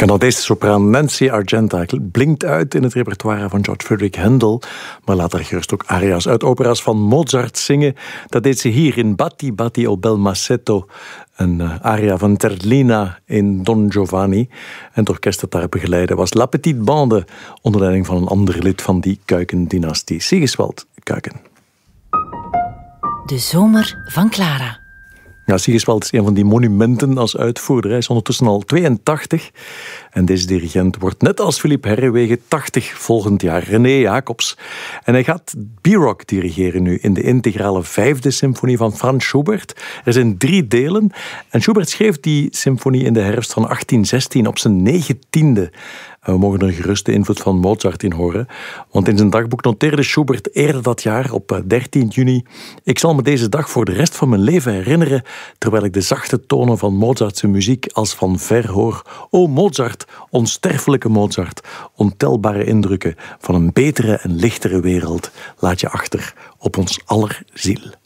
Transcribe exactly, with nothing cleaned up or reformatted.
Canadese sopraan Nancy Argenta blinkt uit in het repertoire van George Frederick Handel, maar laat haar gerust ook aria's uit opera's van Mozart zingen. Dat deed ze hier in Batti Batti o bel massetto, een uh, aria van Terlina in Don Giovanni. En het orkest dat daar begeleidde was La Petite Bande, onder leiding van een ander lid van die Kuyken-dynastie, Sigiswald Kuyken. De zomer van Clara. Ja, Sigiswald is een van die monumenten als uitvoerder. Hij is ondertussen al tweeëntachtig. En deze dirigent wordt net als Philippe Herrewegen tachtig volgend jaar. René Jacobs. En hij gaat B-Rock dirigeren nu in de integrale vijfde symfonie van Franz Schubert. Er zijn drie delen. En Schubert schreef die symfonie in de herfst van achttien zestien op zijn negentiende. En we mogen er gerust de invloed van Mozart in horen. Want in zijn dagboek noteerde Schubert eerder dat jaar op dertien juni: ik zal me deze dag voor de rest van mijn leven herinneren, terwijl ik de zachte tonen van Mozartse muziek als van ver hoor. O Mozart, onsterfelijke Mozart, ontelbare indrukken van een betere en lichtere wereld laat je achter op ons aller ziel.